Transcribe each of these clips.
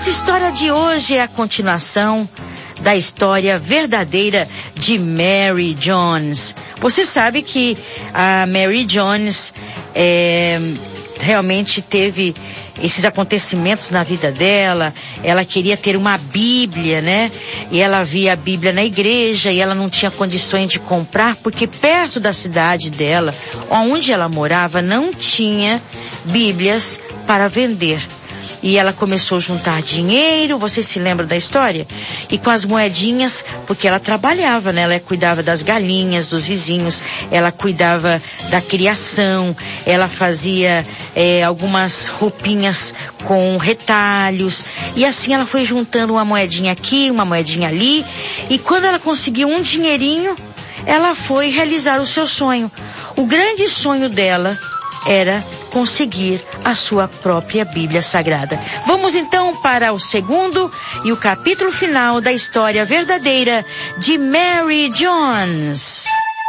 nossa história de hoje é a continuação da história verdadeira de Mary Jones. Você sabe que a Mary Jones realmente teve esses acontecimentos na vida dela. Ela queria ter uma Bíblia, né? E ela via a Bíblia na igreja e ela não tinha condições de comprar porque perto da cidade dela, onde ela morava, não tinha Bíblias para vender. E ela começou a juntar dinheiro, você se lembra da história? E com as moedinhas, porque ela trabalhava, né? Ela cuidava das galinhas, dos vizinhos, ela cuidava da criação, ela fazia algumas roupinhas com retalhos. E assim ela foi juntando uma moedinha aqui, uma moedinha ali. E quando ela conseguiu um dinheirinho, ela foi realizar o seu sonho. O grande sonho dela era conseguir a sua própria Bíblia Sagrada. Vamos então para o segundo e o capítulo final da história verdadeira de Mary Jones.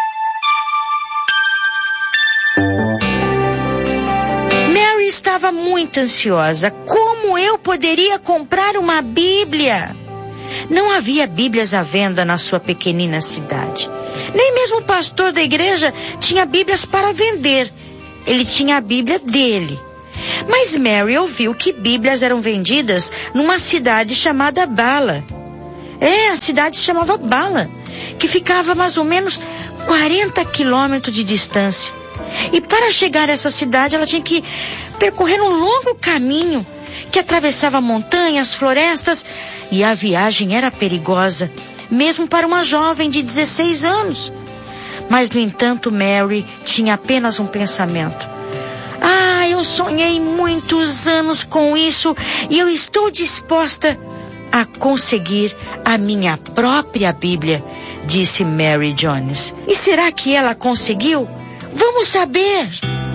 Mary estava muito ansiosa. Como eu poderia comprar uma Bíblia? Não havia Bíblias à venda na sua pequenina cidade. Nem mesmo o pastor da igreja tinha Bíblias para vender. Ele tinha a Bíblia dele. Mas Mary ouviu que Bíblias eram vendidas numa cidade chamada Bala. A cidade se chamava Bala, que ficava a mais ou menos 40 quilômetros de distância. E para chegar a essa cidade, ela tinha que percorrer um longo caminho que atravessava montanhas, florestas, e a viagem era perigosa, mesmo para uma jovem de 16 anos. Mas, no entanto, Mary tinha apenas um pensamento. Eu sonhei muitos anos com isso e eu estou disposta a conseguir a minha própria Bíblia, disse Mary Jones. E será que ela conseguiu? Vamos saber!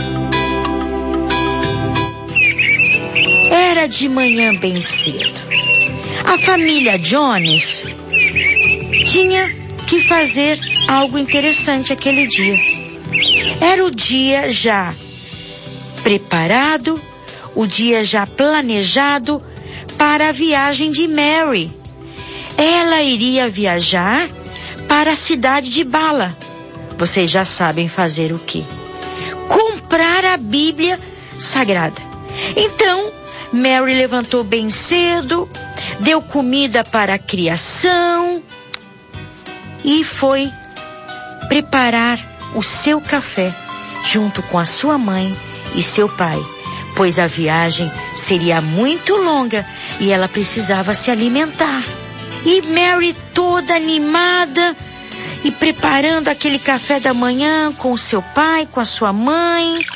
Era de manhã bem cedo. A família Jones tinha que fazer algo interessante aquele dia. Era o dia já preparado, o dia já planejado para a viagem de Mary. Ela iria viajar para a cidade de Bala. Vocês já sabem fazer o quê? Comprar a Bíblia Sagrada. Então, Mary levantou bem cedo, deu comida para a criação e foi preparar o seu café junto com a sua mãe e seu pai, pois a viagem seria muito longa e ela precisava se alimentar. E Mary, toda animada e preparando aquele café da manhã com o seu pai, com a sua mãe.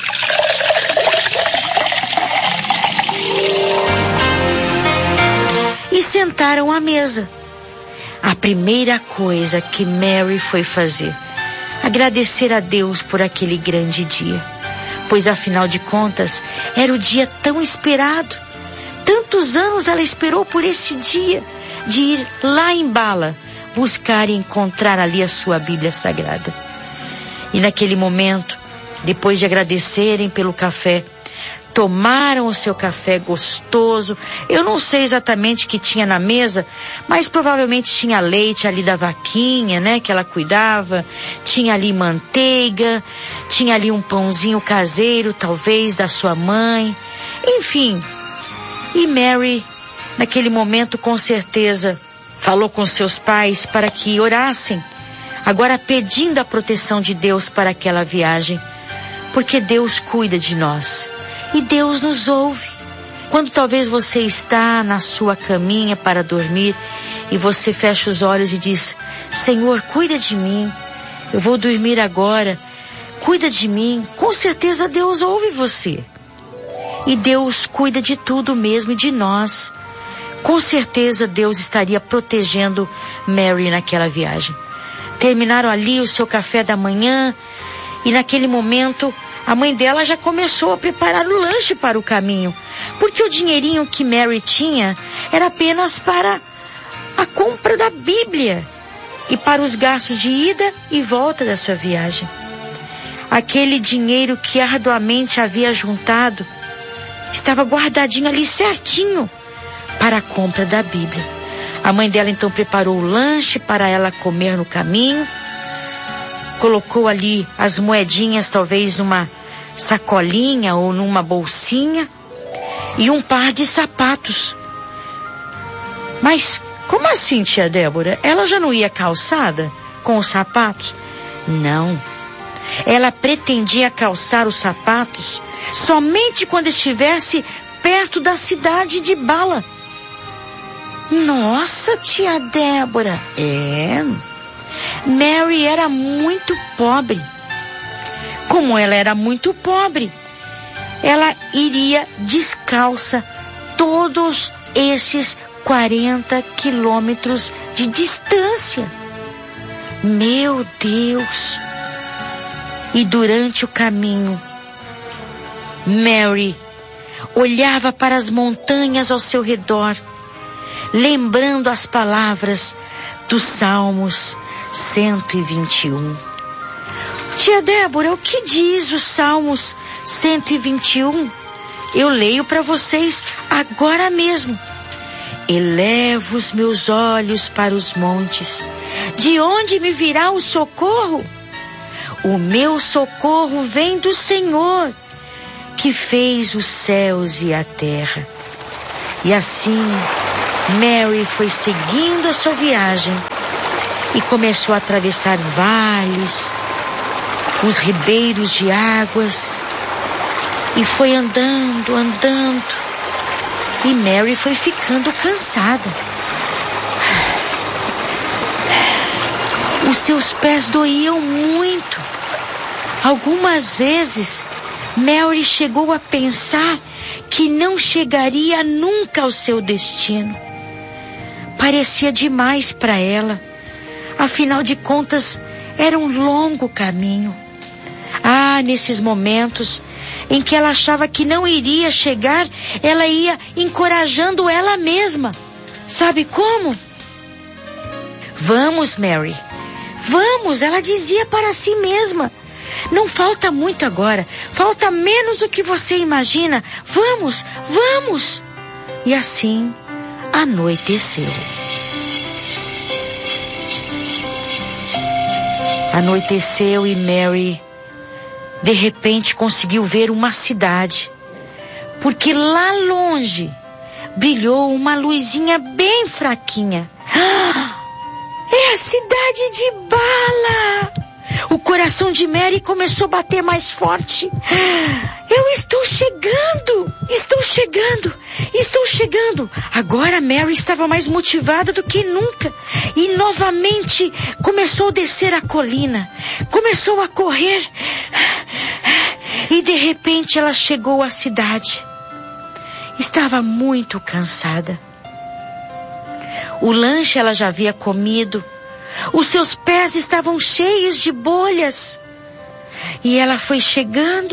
E sentaram à mesa. A primeira coisa que Mary foi fazer, agradecer a Deus por aquele grande dia, pois afinal de contas era o dia tão esperado. Tantos anos ela esperou por esse dia de ir lá em Bala, buscar e encontrar ali a sua Bíblia Sagrada. E naquele momento, depois de agradecerem pelo café, tomaram o seu café gostoso. Eu não sei exatamente o que tinha na mesa, mas provavelmente tinha leite ali da vaquinha, né, que ela cuidava. Tinha ali manteiga, tinha ali um pãozinho caseiro, talvez, da sua mãe. Enfim, e Mary, naquele momento, com certeza, falou com seus pais para que orassem, agora pedindo a proteção de Deus para aquela viagem, porque Deus cuida de nós. E Deus nos ouve. Quando talvez você está na sua caminha para dormir e você fecha os olhos e diz: Senhor, cuida de mim, eu vou dormir agora, cuida de mim. Com certeza Deus ouve você. E Deus cuida de tudo mesmo e de nós. Com certeza Deus estaria protegendo Mary naquela viagem. Terminaram ali o seu café da manhã e naquele momento a mãe dela já começou a preparar o lanche para o caminho, porque o dinheirinho que Mary tinha era apenas para a compra da Bíblia e para os gastos de ida e volta da sua viagem. Aquele dinheiro que arduamente havia juntado estava guardadinho ali certinho, para a compra da Bíblia. A mãe dela então preparou o lanche para ela comer no caminho, colocou ali as moedinhas, talvez numa sacolinha ou numa bolsinha, e um par de sapatos. Mas como assim, tia Débora? Ela já não ia calçada com os sapatos? Não. Ela pretendia calçar os sapatos somente quando estivesse perto da cidade de Bala. Nossa, tia Débora. Mary era muito pobre. Como ela era muito pobre, ela iria descalça todos esses 40 quilômetros de distância. Meu Deus! E durante o caminho, Mary olhava para as montanhas ao seu redor, lembrando as palavras dos Salmos 121. Tia Débora, o que diz os Salmos 121? Eu leio para vocês agora mesmo. Elevo os meus olhos para os montes. De onde me virá o socorro? O meu socorro vem do Senhor, que fez os céus e a terra. E assim, Mary foi seguindo a sua viagem e começou a atravessar vales, os ribeiros de águas, e foi andando, e Mary foi ficando cansada. Os seus pés doíam muito. Algumas vezes, Mary chegou a pensar que não chegaria nunca ao seu destino. Parecia demais para ela. Afinal de contas, era um longo caminho. Nesses momentos em que ela achava que não iria chegar, ela ia encorajando ela mesma. Sabe como? Vamos, Mary. Vamos, ela dizia para si mesma. Não falta muito agora. Falta menos do que você imagina. Vamos, vamos. E assim, anoiteceu. Anoiteceu e Mary, de repente, conseguiu ver uma cidade. Porque lá longe, brilhou uma luzinha bem fraquinha. É a cidade de Bala! O coração de Mary começou a bater mais forte. Eu estou chegando! Estou chegando! Estou chegando! Agora Mary estava mais motivada do que nunca. E novamente começou a descer a colina. Começou a correr. E de repente ela chegou à cidade. Estava muito cansada. O lanche ela já havia comido. Os seus pés estavam cheios de bolhas. E ela foi chegando,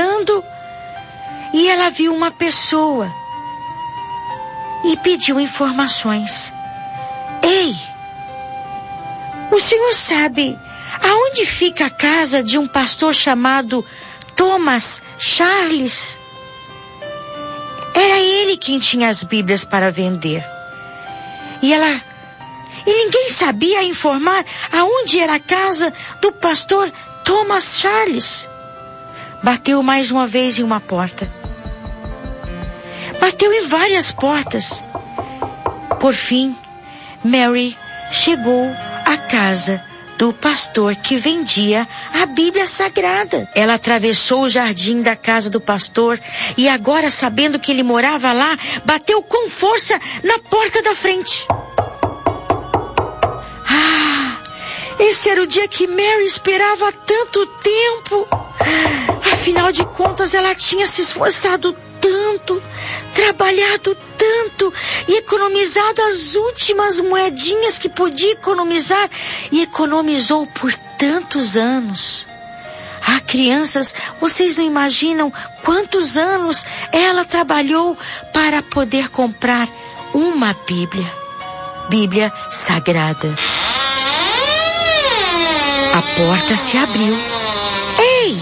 e ela viu uma pessoa e pediu informações. Ei, o senhor sabe aonde fica a casa de um pastor chamado Thomas Charles? Era ele quem tinha as Bíblias para vender. E ninguém sabia informar aonde era a casa do pastor Thomas Charles. Bateu mais uma vez em uma porta. Bateu em várias portas. Por fim, Mary chegou à casa do pastor que vendia a Bíblia Sagrada. Ela atravessou o jardim da casa do pastor e agora, sabendo que ele morava lá, bateu com força na porta da frente. Esse era o dia que Mary esperava há tanto tempo. Afinal de contas, ela tinha se esforçado tanto, trabalhado tanto e economizado as últimas moedinhas que podia economizar, e economizou por tantos anos. Crianças, vocês não imaginam quantos anos ela trabalhou para poder comprar uma Bíblia Sagrada. A porta se abriu. Ei,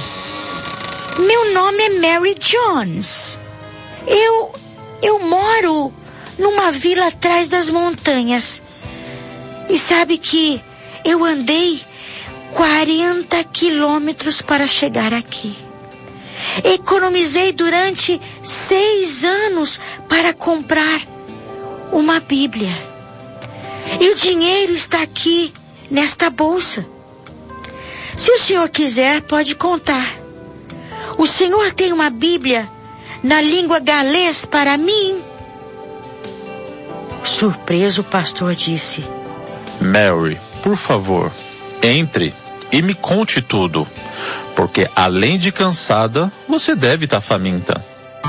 meu nome é Mary Jones. Eu moro numa vila atrás das montanhas. E sabe que eu andei 40 quilômetros para chegar aqui. Economizei durante 6 anos para comprar uma Bíblia. E o dinheiro está aqui, nesta bolsa. Se o senhor quiser, pode contar. O senhor tem uma Bíblia na língua galês para mim? Surpreso, o pastor disse: Mary, por favor, entre e me conte tudo, porque além de cansada, você deve estar faminta.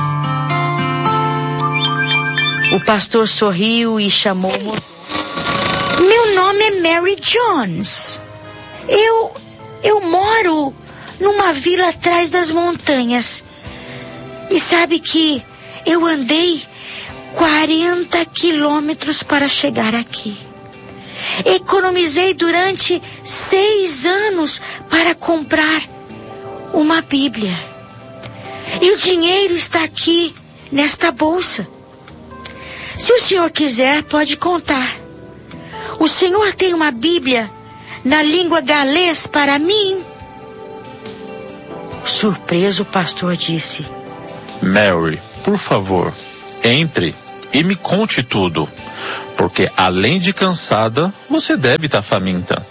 O pastor sorriu e chamou o mordomo. Meu nome é Mary Jones. Eu moro numa vila atrás das montanhas. E sabe que eu andei 40 quilômetros para chegar aqui. Economizei durante 6 anos para comprar uma Bíblia. E o dinheiro está aqui, nesta bolsa. Se o senhor quiser, pode contar. O senhor tem uma Bíblia na língua galês para mim? Surpreso, o pastor disse: Mary, por favor, entre e me conte tudo, porque além de cansada, você deve estar faminta.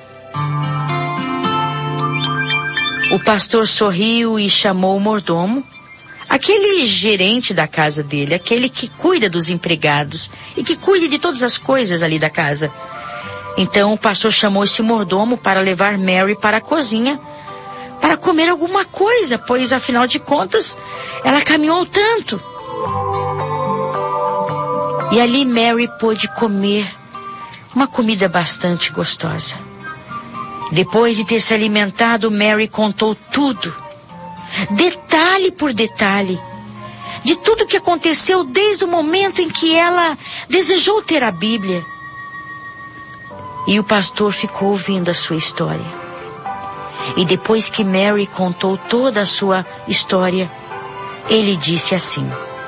O pastor sorriu e chamou o mordomo, aquele gerente da casa dele, aquele que cuida dos empregados e que cuida de todas as coisas ali da casa. Então o pastor chamou esse mordomo para levar Mary para a cozinha para comer alguma coisa, pois afinal de contas ela caminhou tanto. E ali Mary pôde comer uma comida bastante gostosa. Depois de ter se alimentado, Mary contou tudo, detalhe por detalhe, de tudo que aconteceu desde o momento em que ela desejou ter a Bíblia. E o pastor ficou ouvindo a sua história. E depois que Mary contou toda a sua história, ele disse assim: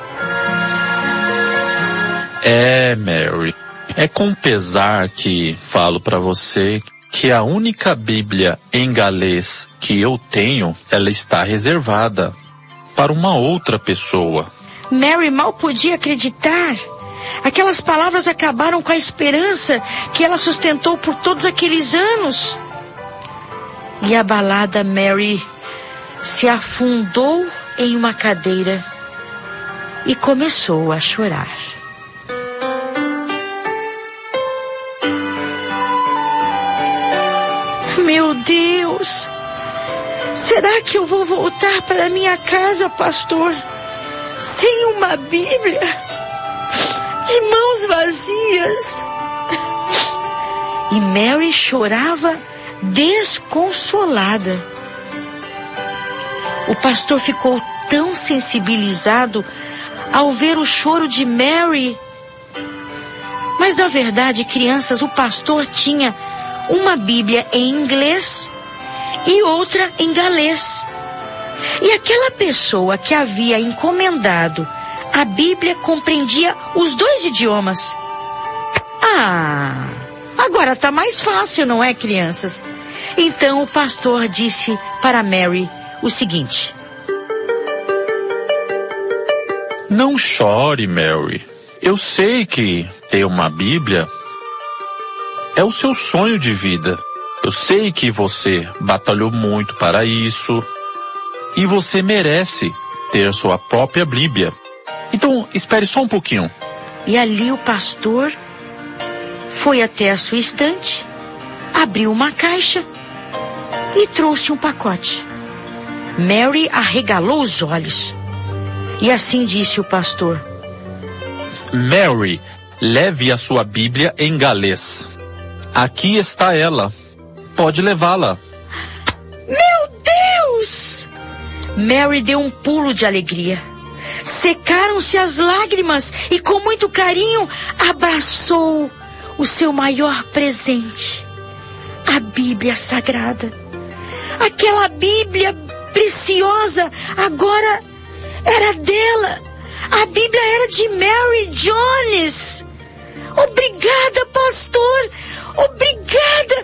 Mary, é com pesar que falo para você que a única Bíblia em galês que eu tenho, ela está reservada para uma outra pessoa. Mary mal podia acreditar. Aquelas palavras acabaram com a esperança que ela sustentou por todos aqueles anos. E abalada, Mary se afundou em uma cadeira e começou a chorar. Meu Deus! Será que eu vou voltar para minha casa, pastor, sem uma Bíblia? De mãos vazias? E Mary chorava desconsolada. O pastor ficou tão sensibilizado ao ver o choro de Mary. Mas na verdade, crianças, o pastor tinha uma Bíblia em inglês e outra em galês. E aquela pessoa que havia encomendado a Bíblia compreendia os 2 idiomas. Agora tá mais fácil, não é, crianças? Então o pastor disse para Mary o seguinte: Não chore, Mary. Eu sei que ter uma Bíblia é o seu sonho de vida. Eu sei que você batalhou muito para isso e você merece ter sua própria Bíblia. Então, espere só um pouquinho. E ali o pastor foi até a sua estante, abriu uma caixa e trouxe um pacote. Mary arregalou os olhos. E assim disse o pastor: Mary, leve a sua Bíblia em galês. Aqui está ela. Pode levá-la. Meu Deus! Mary deu um pulo de alegria. Secaram-se as lágrimas e com muito carinho abraçou o seu maior presente, a Bíblia Sagrada. Aquela Bíblia preciosa agora era dela. A Bíblia era de Mary Jones. Obrigada, pastor. Obrigada.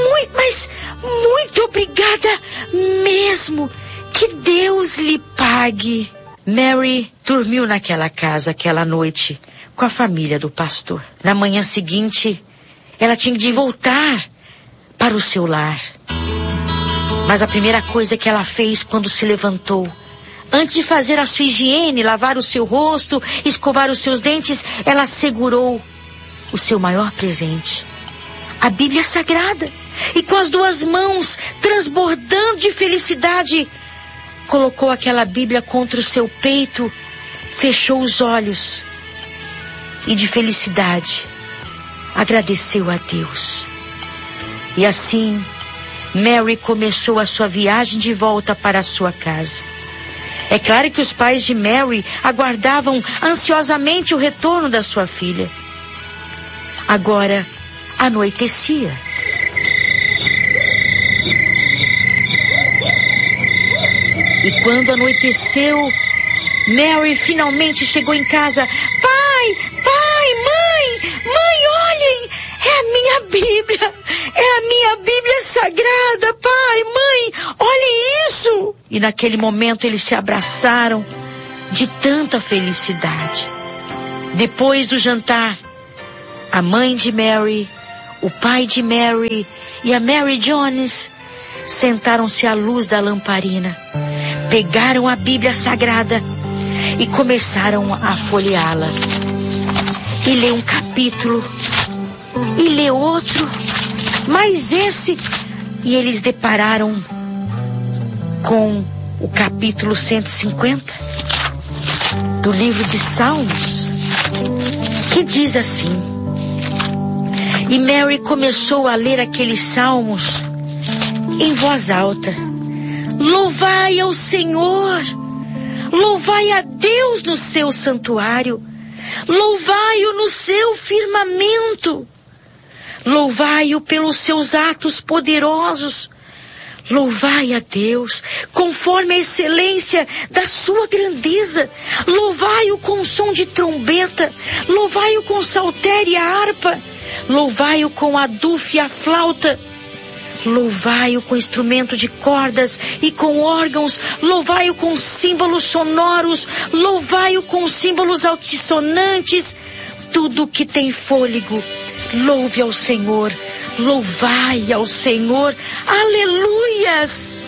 Muito obrigada mesmo. Que Deus lhe pague. Mary dormiu naquela casa aquela noite com a família do pastor. Na manhã seguinte, ela tinha de voltar para o seu lar. Mas a primeira coisa que ela fez quando se levantou, antes de fazer a sua higiene, lavar o seu rosto, escovar os seus dentes, ela segurou o seu maior presente, a Bíblia Sagrada. E com as duas mãos, transbordando de felicidade, colocou aquela Bíblia contra o seu peito, fechou os olhos e de felicidade agradeceu a Deus. E assim, Mary começou a sua viagem de volta para a sua casa. É claro que os pais de Mary aguardavam ansiosamente o retorno da sua filha. Agora anoitecia. E quando anoiteceu, Mary finalmente chegou em casa. Mãe, olhem! É a minha Bíblia! É a minha Bíblia Sagrada! Pai, mãe, olhem isso! E naquele momento eles se abraçaram de tanta felicidade. Depois do jantar, a mãe de Mary, o pai de Mary e a Mary Jones sentaram-se à luz da lamparina, pegaram a Bíblia Sagrada e começaram a folheá-la. E ler um capítulo, e ler outro, mais esse, e eles depararam com o capítulo 150 do livro de Salmos, que diz assim: e Mary começou a ler aqueles salmos em voz alta. Louvai ao Senhor, louvai a Deus no seu santuário, louvai-o no seu firmamento, louvai-o pelos seus atos poderosos, louvai a Deus conforme a excelência da sua grandeza, louvai-o com som de trombeta, louvai-o com saltério e a harpa, louvai-o com a dufe e a flauta, louvai-o com instrumento de cordas e com órgãos, louvai-o com símbolos sonoros, louvai-o com símbolos altissonantes. Tudo que tem fôlego, louve ao Senhor, louvai ao Senhor, aleluias!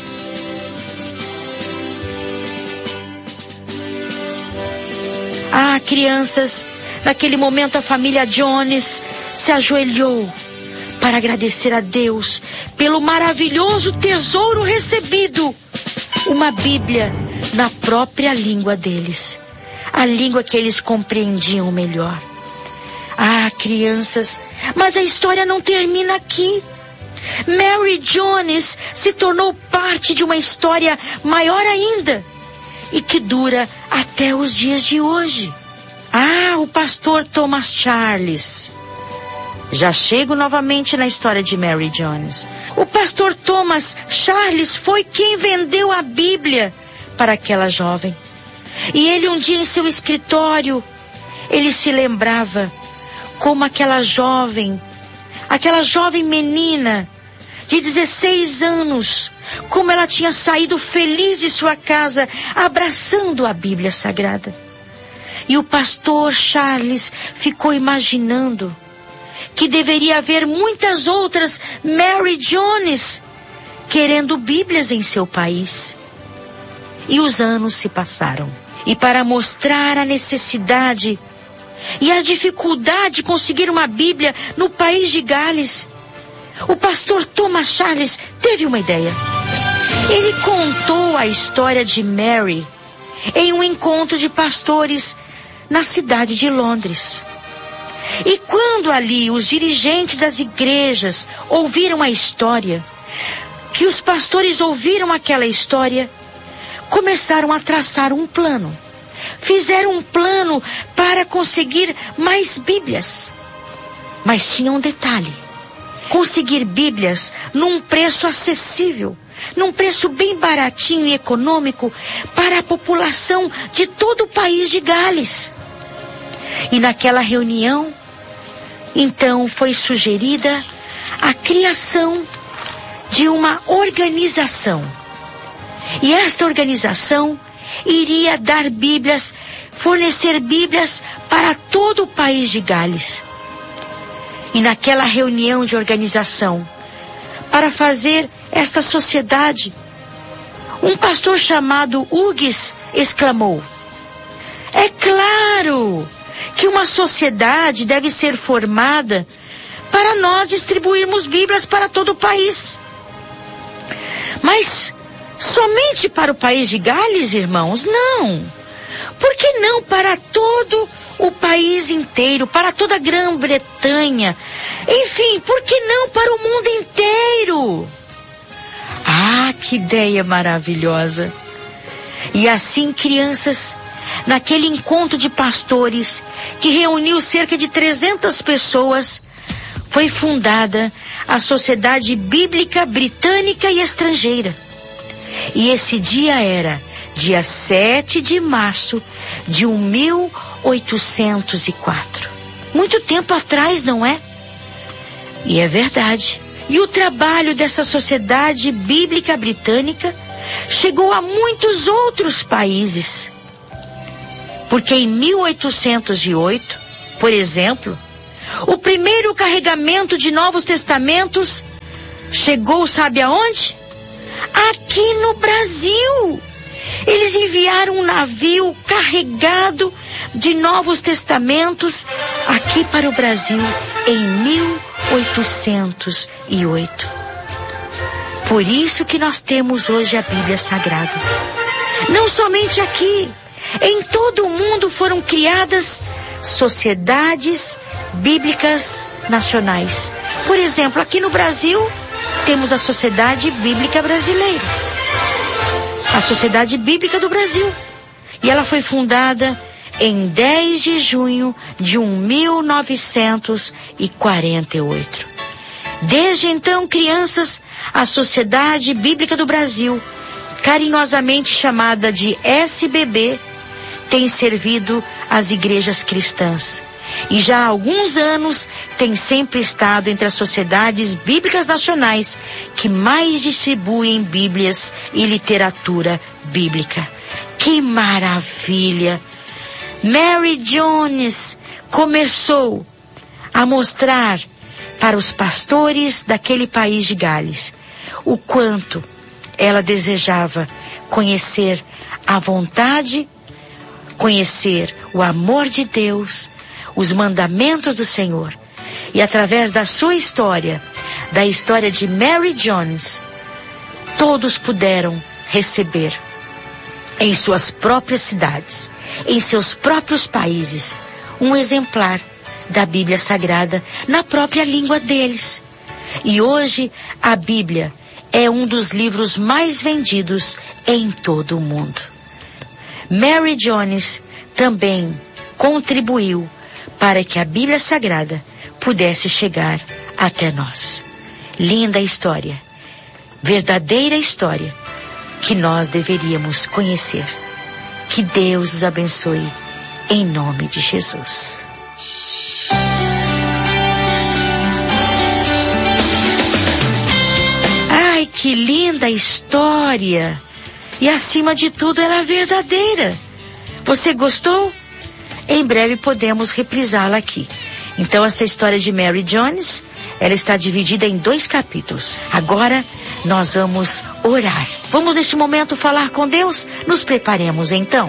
Ah, crianças, naquele momento a família Jones se ajoelhou para agradecer a Deus pelo maravilhoso tesouro recebido, uma Bíblia na própria língua deles, a língua que eles compreendiam melhor. Ah, crianças, mas a história não termina aqui. Mary Jones se tornou parte de uma história maior ainda e que dura até os dias de hoje. Ah, o pastor Thomas Charles. Já chego novamente na história de Mary Jones. O pastor Thomas Charles foi quem vendeu a Bíblia para aquela jovem. E ele um dia em seu escritório, ele se lembrava como aquela jovem menina de 16 anos, como ela tinha saído feliz de sua casa, abraçando a Bíblia Sagrada. E o pastor Charles ficou imaginando que deveria haver muitas outras Mary Jones querendo Bíblias em seu país. E os anos se passaram. E para mostrar a necessidade e a dificuldade de conseguir uma Bíblia no país de Gales, o pastor Thomas Charles teve uma ideia. Ele contou a história de Mary em um encontro de pastores na cidade de Londres. E quando ali os dirigentes das igrejas ouviram a história, que os pastores ouviram aquela história, começaram a traçar um plano. Fizeram um plano para conseguir mais Bíblias. Mas tinha um detalhe. conseguir Bíblias num preço acessível, num preço bem baratinho e econômico para a população de todo o país de Gales. E naquela reunião, então foi sugerida a criação de uma organização. E esta organização iria dar Bíblias, fornecer Bíblias para todo o país de Gales. E naquela reunião de organização, para fazer esta sociedade, um pastor chamado Hughes exclamou: é claro que uma sociedade deve ser formada para nós distribuirmos Bíblias para todo o país. Mas somente para o país de Gales, irmãos? Não. Por que não para todo o país inteiro, para toda a Grã-Bretanha? Enfim, por que não para o mundo inteiro? Ah, que ideia maravilhosa! E assim, crianças, naquele encontro de pastores que reuniu cerca de 300 pessoas, foi fundada a Sociedade Bíblica Britânica e Estrangeira. E esse dia era dia 7 de março de 1804. Muito tempo atrás, não é? E é verdade. E o trabalho dessa Sociedade Bíblica Britânica chegou a muitos outros países. Porque em 1808, por exemplo, o primeiro carregamento de Novos Testamentos chegou, sabe aonde? Aqui no Brasil. Eles enviaram um navio carregado de Novos Testamentos aqui para o Brasil em 1808. Por isso que nós temos hoje a Bíblia Sagrada. Não somente aqui, em todo o mundo foram criadas sociedades bíblicas nacionais. Por exemplo, aqui no Brasil temos a Sociedade Bíblica Brasileira, a Sociedade Bíblica do Brasil. E ela foi fundada em 10 de junho de 1948. Desde então, crianças, a Sociedade Bíblica do Brasil, carinhosamente chamada de SBB, tem servido as igrejas cristãs. E já há alguns anos tem sempre estado entre as sociedades bíblicas nacionais que mais distribuem Bíblias e literatura bíblica. Que maravilha! Mary Jones começou a mostrar para os pastores daquele país de Gales o quanto ela desejava conhecer a vontade, conhecer o amor de Deus, os mandamentos do Senhor. E através da sua história, da história de Mary Jones, todos puderam receber em suas próprias cidades, em seus próprios países, um exemplar da Bíblia Sagrada na própria língua deles. E hoje a Bíblia é um dos livros mais vendidos em todo o mundo. Mary Jones também contribuiu para que a Bíblia Sagrada pudesse chegar até nós. Linda história, verdadeira história, que nós deveríamos conhecer. Que Deus os abençoe, em nome de Jesus. Ai, que linda história! E acima de tudo, ela é verdadeira. Você gostou? Em breve podemos reprisá-la aqui. Então, essa história de Mary Jones, ela está dividida em 2 capítulos. Agora, nós vamos orar. Vamos, neste momento, falar com Deus? Nos preparemos, então.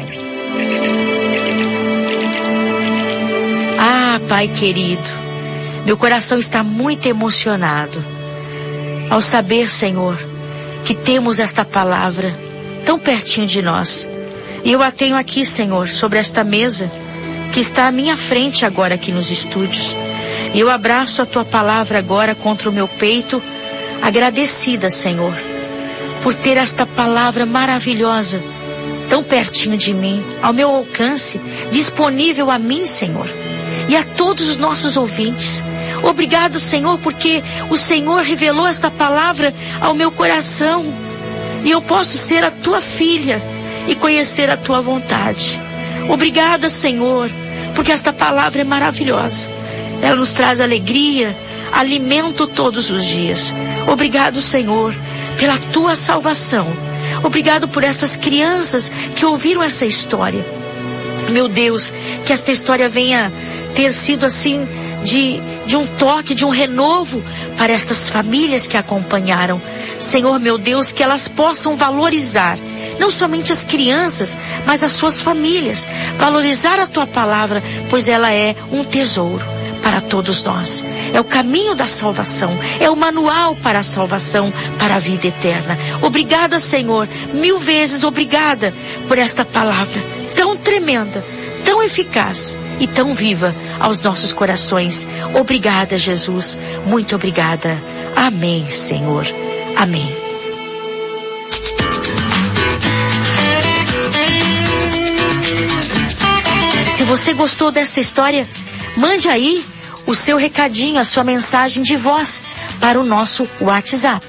Ah, Pai querido, meu coração está muito emocionado ao saber, Senhor, que temos esta palavra tão pertinho de nós. E eu a tenho aqui, Senhor, sobre esta mesa que está à minha frente agora aqui nos estúdios. E eu abraço a Tua palavra agora contra o meu peito, agradecida, Senhor, por ter esta palavra maravilhosa tão pertinho de mim, ao meu alcance, disponível a mim, Senhor, e a todos os nossos ouvintes. Obrigado, Senhor, porque o Senhor revelou esta palavra ao meu coração. E eu posso ser a tua filha e conhecer a tua vontade. Obrigada, Senhor, porque esta palavra é maravilhosa. Ela nos traz alegria, alimento todos os dias. Obrigado, Senhor, pela tua salvação. Obrigado por essas crianças que ouviram essa história. Meu Deus, que esta história venha ter sido assim de um toque, de um renovo para estas famílias que acompanharam. Senhor, meu Deus, que elas possam valorizar não somente as crianças, mas as suas famílias. Valorizar a tua palavra, pois ela é um tesouro para todos nós. É o caminho da salvação, é o manual para a salvação, para a vida eterna. Obrigada, Senhor, 1000 vezes obrigada por esta palavra tão tremenda, tão eficaz e tão viva aos nossos corações. Obrigada, Jesus, muito obrigada. Amém, Senhor. Amém. Se você gostou dessa história, mande aí o seu recadinho, a sua mensagem de voz para o nosso WhatsApp.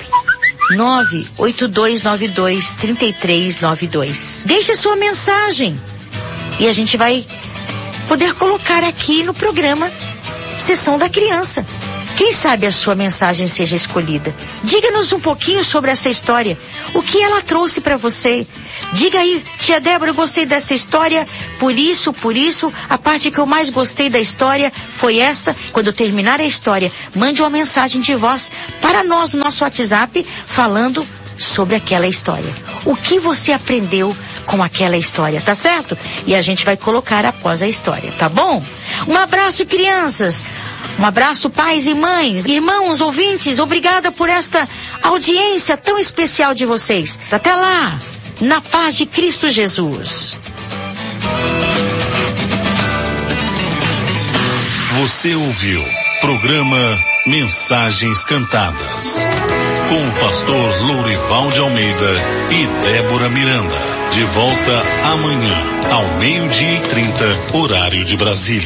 98292-3392. Deixe sua mensagem e a gente vai poder colocar aqui no programa Sessão da Criança. Quem sabe a sua mensagem seja escolhida. Diga-nos um pouquinho sobre essa história. O que ela trouxe para você? Diga aí, tia Débora, eu gostei dessa história, por isso, a parte que eu mais gostei da história foi esta. Quando eu terminar a história, mande uma mensagem de voz para nós no nosso WhatsApp, falando sobre aquela história. O que você aprendeu com aquela história, tá certo? E a gente vai colocar após a história, tá bom? Um abraço, crianças. Um abraço, pais e mães, irmãos, ouvintes. Obrigada por esta audiência tão especial de vocês. Até lá, na paz de Cristo Jesus. Você ouviu programa Mensagens Cantadas com o pastor Lourival de Almeida e Débora Miranda. De volta amanhã ao 12:30, horário de Brasília.